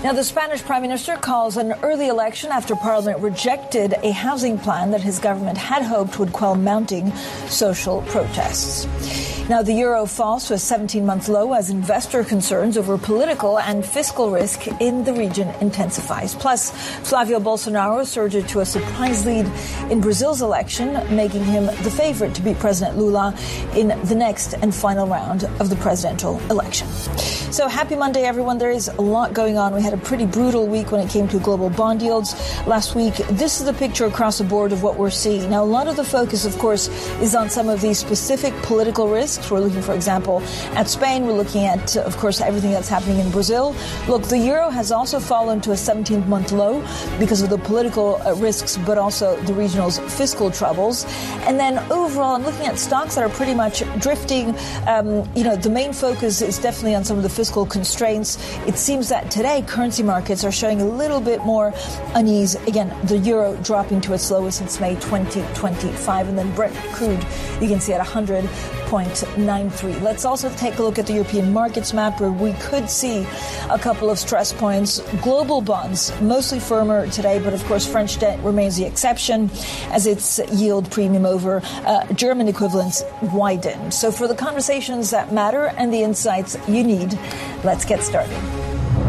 Now, the Spanish Prime Minister calls an early election after Parliament rejected a housing plan that his government had hoped would quell mounting social protests. Now, the euro falls to a 17-month low as investor concerns over political and fiscal risk in the region intensifies. Plus, Flavio Bolsonaro surged to a surprise lead in Brazil's election, making him the favorite to beat President Lula in the next and final round of the presidential election. So happy Monday, everyone. There is a lot going on. We had a pretty brutal week when it came to global bond yields last week. This is the picture across the board of what we're seeing. Now, a lot of the focus, of course, is on some of these specific political risks. We're looking, for example, at Spain. We're looking at, of course, everything that's happening in Brazil. Look, the euro has also fallen to a 17-month low because of the political risks, but also the regional's fiscal troubles. And then overall, I'm looking at stocks that are pretty much drifting. The main focus is definitely on some of the fiscal constraints. It seems that today currency markets are showing a little bit more unease. Again, the euro dropping to its lowest since May 2025. And then Brent crude, you can see at 100.93. Let's also take a look at the European markets map, where we could see a couple of stress points. Global bonds, mostly firmer today, but of course French debt remains the exception as its yield premium over German equivalents widen. So for the conversations that matter and the insights you need, let's get started.